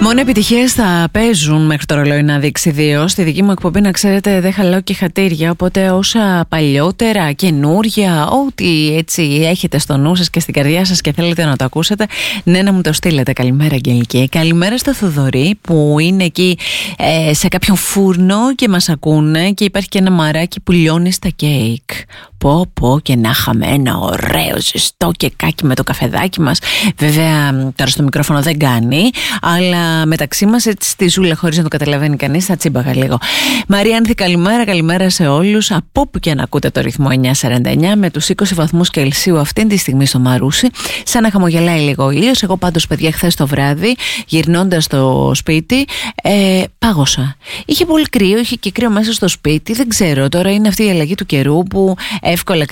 Μόνο επιτυχίες θα παίζουν μέχρι το ρολόι να δείξει 2. Στη δική μου εκπομπή, να ξέρετε, δεν χαλάω και χατήρια. Οπότε όσα παλιότερα, καινούρια, ό,τι έτσι έχετε στο νου σας και στην καρδιά σας και θέλετε να το ακούσετε, ναι, να μου το στείλετε. Καλημέρα, Αγγελική. Καλημέρα στο Θοδωρή που είναι εκεί σε κάποιον φούρνο και μας ακούνε, και υπάρχει και ένα μαράκι που λιώνει στα κέικ. Πω και να είχαμε ένα ωραίο ζεστό κεκάκι με το καφεδάκι μας. Βέβαια τώρα στο μικρόφωνο δεν κάνει, αλλά μεταξύ μας έτσι στη ζούλα, χωρίς να το καταλαβαίνει κανείς, θα τσίμπαγα λίγο. Μαρία Άνθη, καλημέρα σε όλους, από όπου και να ακούτε το ρυθμό 949, με τους 20 βαθμούς Κελσίου αυτή τη στιγμή στο Μαρούσι, σαν να χαμογελάει λίγο ο ήλιος. Εγώ πάντως, παιδιά, χθες το βράδυ γυρνώντας στο σπίτι πάγωσα. Είχε πολύ κρύο, είχε και κρύο μέσα στο σπίτι. Δεν ξέρω, τώρα είναι αυτή η αλλαγή του καιρού που εύκολα